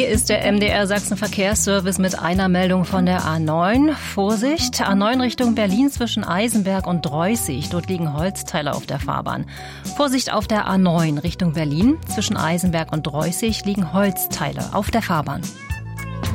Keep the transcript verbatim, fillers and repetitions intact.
Hier ist der M D R Sachsen Verkehrsservice mit einer Meldung von der A neun. Vorsicht, A neun Richtung Berlin zwischen Eisenberg und Dreußig. Dort liegen Holzteile auf der Fahrbahn. Vorsicht auf der A neun Richtung Berlin zwischen Eisenberg und Dreußig liegen Holzteile auf der Fahrbahn.